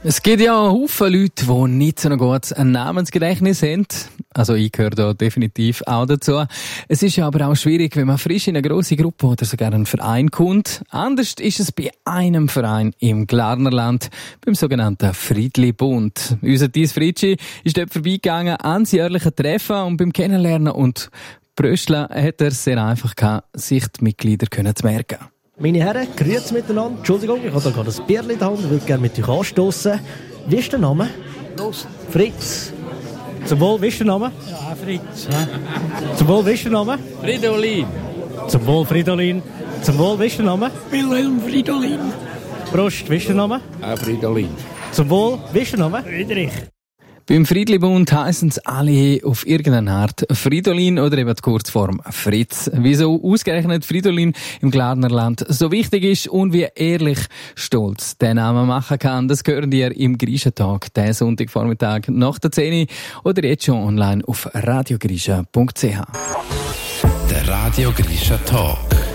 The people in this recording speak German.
Es gibt ja Haufen Leute, die nicht so ein gutes Namensgedächtnis haben. Also ich gehöre da definitiv auch dazu. Es ist ja aber auch schwierig, wenn man frisch in eine grosse Gruppe oder sogar einen Verein kommt. Anders ist es bei einem Verein im Glarnerland, beim sogenannten Friedli-Bund. Unser Thies Fritschi ist dort vorbeigegangen ans jährliche Treffen und beim Kennenlernen und Bröstlen hat er es sehr einfach gehabt, sich die Mitglieder zu merken. Meine Herren, grüezi miteinander. Entschuldigung, ich habe da gerade ein Bierchen in der Hand. Ich würde gerne mit euch anstossen. Wie ist der Name? Los. Fritz. Zum Wohl, wie ist der Name? Ja, Fritz. Zum Wohl, wie ist der Name? Fridolin. Zum Wohl, Fridolin. Zum Wohl, wie ist der Name? Wilhelm Fridolin. Prost, wie ist der Name? Auch Fridolin. Zum Wohl, wie ist der Name? Friedrich. Beim Friedli-Bund heissen es alle auf irgendeine Art Fridolin oder eben die Kurzform Fritz. Wieso ausgerechnet Fridolin im Glarnerland so wichtig ist und wie ehrlich stolz der Name machen kann, das hören ihr im Grischentag, diesen Sonntagvormittag nach der 10 oder jetzt schon online auf radiogrischa.ch. Der Radio Grischa Talk.